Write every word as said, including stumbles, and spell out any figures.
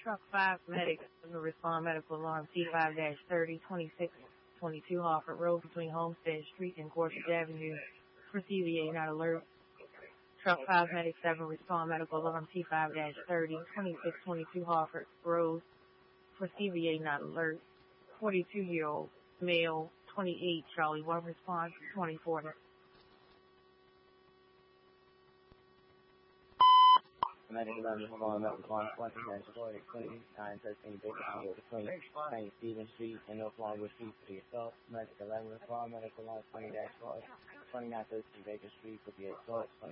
Truck five medic to respond medical alarm T five thirty twenty-six twenty-two Harford Road between Homestead Street and Gorsuch Avenue for C V A not alert. Truck five medic seven respond medical alarm T five thirty twenty-six twenty-two Harford Road for C V A not alert. forty-two year old male, twenty-eight, Charlie one response twenty-four. Medic eleven respond medical alarm twenty nine twenty nine thirteen Baker Street between Saint Stephen Street and North Longwood Street for the assault. Medic eleven respond medical alarm twenty nine thirteen Baker Street for the assault.